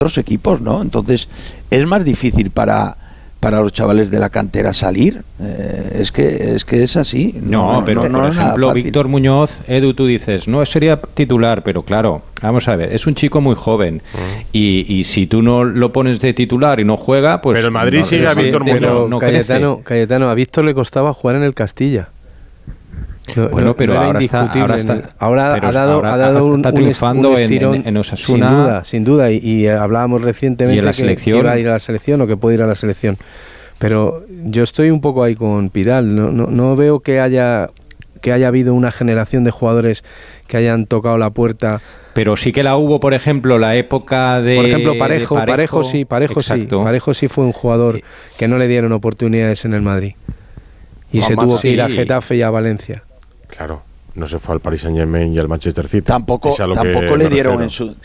otros equipos, ¿no? Entonces es más difícil para los chavales de la cantera salir. Es que es así. Pero por ejemplo, Víctor Muñoz, Edu, tú dices, no sería titular, pero claro, vamos a ver, es un chico muy joven y si tú no lo pones de titular y no juega, pues... Pero el Madrid sigue a Víctor Muñoz. No, Cayetano, a Víctor le costaba jugar en el Castilla. Pero ahora ha dado un estirón en Osasuna, sin duda, y hablábamos recientemente que iba a ir a la selección o que puede ir a la selección, pero yo estoy un poco ahí con Pidal. No veo que haya habido una generación de jugadores que hayan tocado la puerta. Pero sí que la hubo, por ejemplo, la época de... Por ejemplo, Parejo sí fue un jugador que no le dieron oportunidades en el Madrid y se tuvo que ir a Getafe y a Valencia. Claro, no se fue al Paris Saint-Germain y al Manchester City. Tampoco le dieron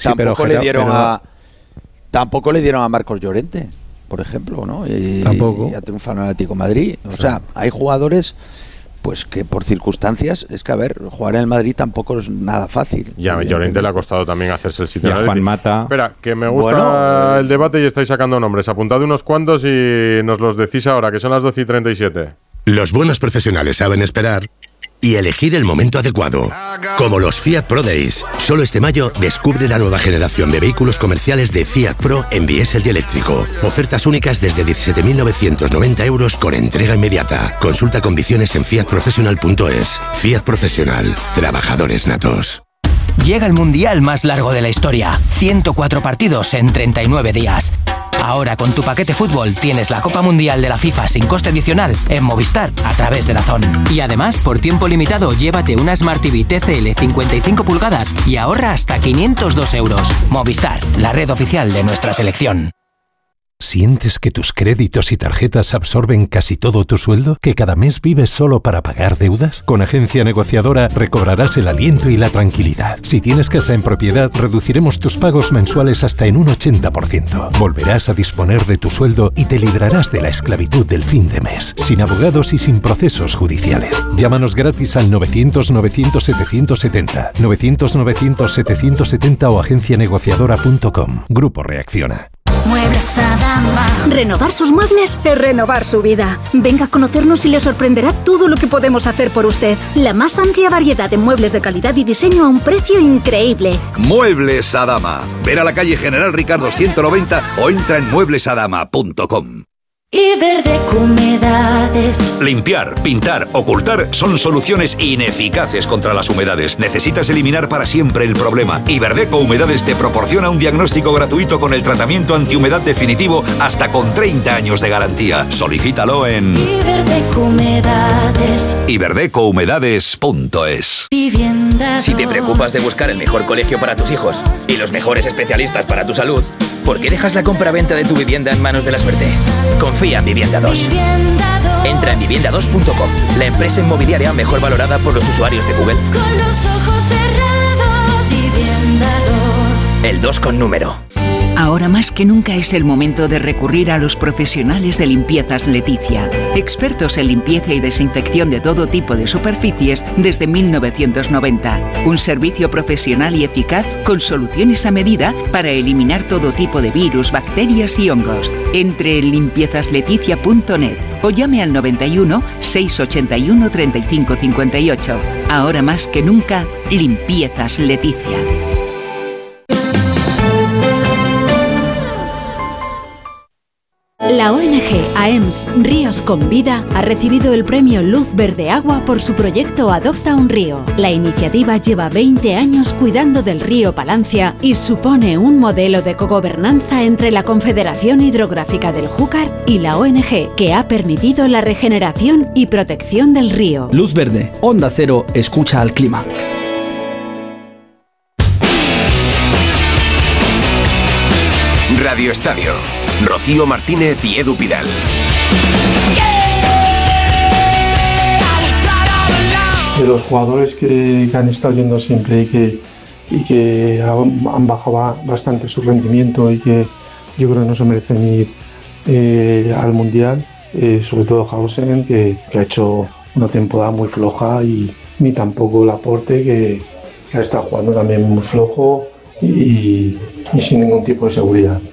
tampoco le dieron a Marcos Llorente, por ejemplo, ¿no? Tampoco. Y a triunfar en el Atlético de Madrid. O sea, hay jugadores pues que por circunstancias, es que a ver, jugar en el Madrid tampoco es nada fácil. Ya, a Llorente le ha costado también hacerse el sitio. Y a Juan Mata. Espera, que me gusta el debate y estáis sacando nombres. Apuntad unos cuantos y nos los decís ahora, que son las 12:37. Los buenos profesionales saben esperar y elegir el momento adecuado. Como los Fiat Pro Days. Solo este mayo descubre la nueva generación de vehículos comerciales de Fiat Pro en diésel y eléctrico. Ofertas únicas desde 17.990 euros con entrega inmediata. Consulta condiciones en fiatprofessional.es. Fiat Professional. Trabajadores natos. Llega el mundial más largo de la historia. 104 partidos en 39 días. Ahora con tu paquete fútbol tienes la Copa Mundial de la FIFA sin coste adicional en Movistar a través de DAZN. Y además, por tiempo limitado, llévate una Smart TV TCL 55 pulgadas y ahorra hasta 502 euros. Movistar, la red oficial de nuestra selección. ¿Sientes que tus créditos y tarjetas absorben casi todo tu sueldo? ¿Que cada mes vives solo para pagar deudas? Con Agencia Negociadora recobrarás el aliento y la tranquilidad. Si tienes casa en propiedad, reduciremos tus pagos mensuales hasta en un 80%. Volverás a disponer de tu sueldo y te librarás de la esclavitud del fin de mes, sin abogados y sin procesos judiciales. Llámanos gratis al 900-900-770, 900-900-770 o agencianegociadora.com. Grupo Reacciona. Muebles Adama. Renovar sus muebles es renovar su vida. Venga a conocernos y le sorprenderá todo lo que podemos hacer por usted. La más amplia variedad de muebles de calidad y diseño a un precio increíble. Muebles Adama. Ver a la calle General Ricardo 190 o entra en mueblesadama.com. Iberdeco Humedades. Limpiar, pintar, ocultar son soluciones ineficaces contra las humedades. Necesitas eliminar para siempre el problema. Iberdeco Humedades te proporciona un diagnóstico gratuito con el tratamiento antihumedad definitivo hasta con 30 años de garantía. Solicítalo en Iberdeco Humedades. iberdecohumedades.es. Si te preocupas de buscar el mejor colegio para tus hijos y los mejores especialistas para tu salud, ¿por qué dejas la compraventa de tu vivienda en manos de la suerte? Confía en Vivienda 2. Entra en vivienda2.com, la empresa inmobiliaria mejor valorada por los usuarios de Google. Con los ojos cerrados, Vivienda 2. El 2 con número. Ahora más que nunca es el momento de recurrir a los profesionales de Limpiezas Leticia, expertos en limpieza y desinfección de todo tipo de superficies desde 1990. Un servicio profesional y eficaz con soluciones a medida para eliminar todo tipo de virus, bacterias y hongos. Entre en limpiezasLeticia.net o llame al 91 681 35 58. Ahora más que nunca, Limpiezas Leticia. La ONG AEMS Ríos con Vida ha recibido el premio Luz Verde Agua por su proyecto Adopta un Río. La iniciativa lleva 20 años cuidando del río Palancia y supone un modelo de cogobernanza entre la Confederación Hidrográfica del Júcar y la ONG, que ha permitido la regeneración y protección del río. Luz Verde, Onda Cero, escucha al clima. Radio Estadio. Rocío Martínez y Edu Pidal. De los jugadores que han estado yendo siempre y que han bajado bastante su rendimiento y que yo creo que no se merecen ir al Mundial, sobre todo Hausen, que ha hecho una temporada muy floja, y ni tampoco Laporte, que ha estado jugando también muy flojo y sin ningún tipo de seguridad.